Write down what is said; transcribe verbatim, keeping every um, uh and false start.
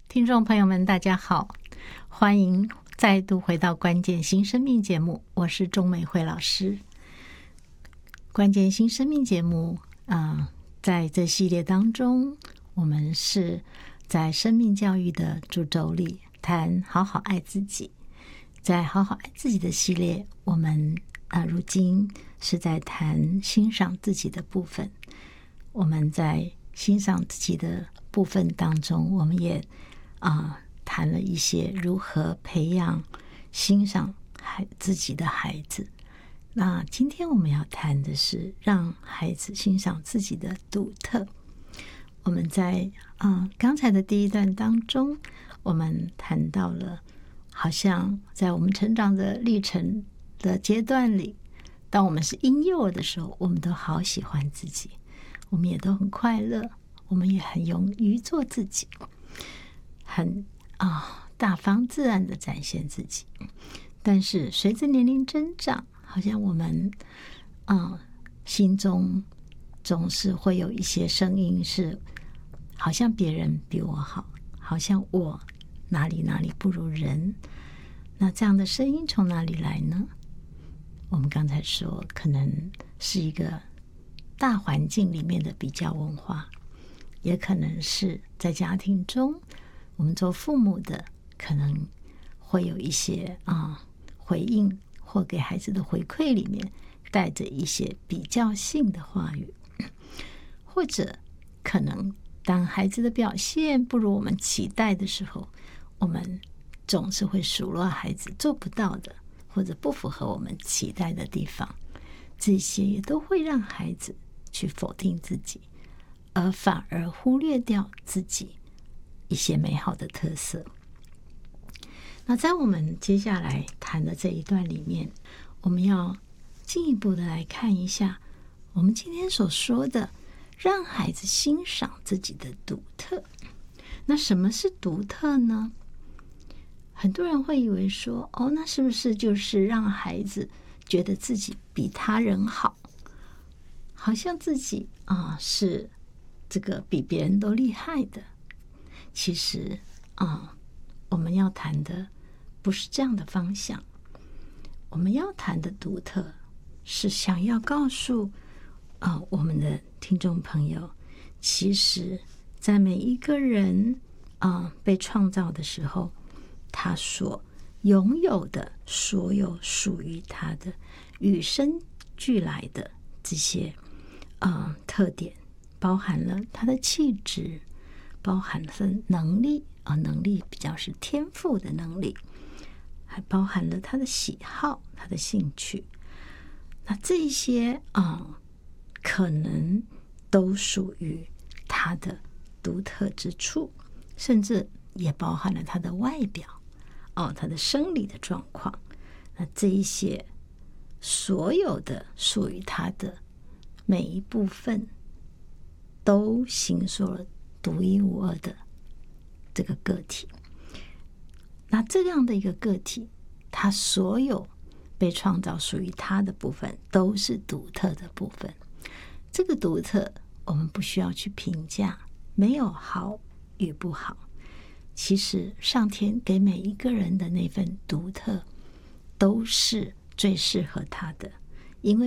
听众朋友们大家好，欢迎再度回到关键新生命节目，我是钟美惠老师。关键新生命节目啊、呃，在这系列当中，我们是在生命教育的主轴里谈好好爱自己。在好好爱自己的系列，我们啊、呃，如今是在谈欣赏自己的部分。我们在欣赏自己的部分当中，我们也啊、呃、谈了一些如何培养欣赏孩自己的孩子。那今天我们要谈的是让孩子欣赏自己的独特。我们在啊、呃、刚才的第一段当中，我们谈到了，好像在我们成长的历程的阶段里，当我们是婴幼儿的时候，我们都好喜欢自己，我们也都很快乐，我们也很勇于做自己，很啊大方自然的展现自己。但是随着年龄增长，好像我们啊心中总是会有一些声音是，好像别人比我好，好像我哪里哪里不如人。那这样的声音从哪里来呢？我们刚才说，可能是一个大环境里面的比较文化，也可能是在家庭中，我们做父母的可能会有一些啊回应或给孩子的回馈里面带着一些比较性的话语，或者可能当孩子的表现不如我们期待的时候，我们总是会数落孩子做不到的或者不符合我们期待的地方，这些也都会让孩子去否定自己，而反而忽略掉自己一些美好的特色。那在我们接下来谈的这一段里面，我们要进一步的来看一下我们今天所说的让孩子欣赏自己的独特。那什么是独特呢？很多人会以为说，哦，那是不是就是让孩子觉得自己比他人好，好像自己啊是这个比别人都厉害的。其实啊，我们要谈的不是这样的方向。我们要谈的独特是想要告诉啊我们的听众朋友，其实在每一个人啊被创造的时候，他所拥有的所有属于他的与生俱来的这些呃特点，包含了他的气质，包含了能力啊、呃，能力比较是天赋的能力，还包含了他的喜好、他的兴趣。那这些啊、呃，可能都属于他的独特之处，甚至也包含了他的外表。哦，他的生理的状况，那这一些所有的属于他的每一部分，都形塑了独一无二的这个个体。那这样的一个个体，他所有被创造属于他的部分，都是独特的部分。这个独特，我们不需要去评价，没有好与不好。其实上天给每一个人的那份独特，都是最适合他的，因为